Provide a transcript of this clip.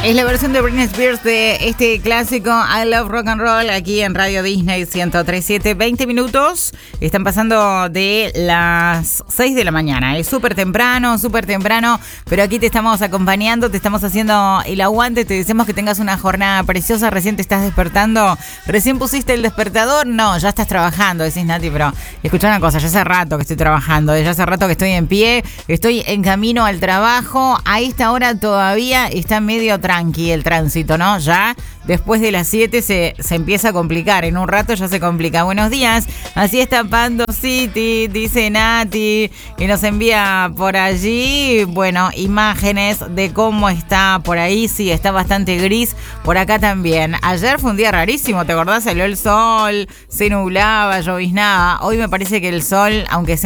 Es la versión de Britney Spears de este clásico I Love Rock and Roll aquí en Radio Disney 103.7. 20 minutos. Están pasando de las 6 de la mañana. Es súper temprano, pero aquí te estamos acompañando, te estamos haciendo el aguante. Te deseamos que tengas una jornada preciosa. Recién te estás despertando. ¿Recién pusiste el despertador? No, ya estás trabajando, decís Nati, pero escuchá una cosa, ya hace rato que estoy trabajando, ya hace rato que estoy en pie, estoy en camino al trabajo. A esta hora todavía está medio tranqui el tránsito, ¿no? Ya después de las 7 se empieza a complicar. En un rato ya se complica. Buenos días. Así está Pando City, dice Nati, y nos envía por allí, bueno, imágenes de cómo está por ahí. Sí, está bastante gris. Por acá también. Ayer fue un día rarísimo, ¿te acordás? Salió el sol, se nublaba, lloviznaba. Hoy me parece que el sol, aunque sea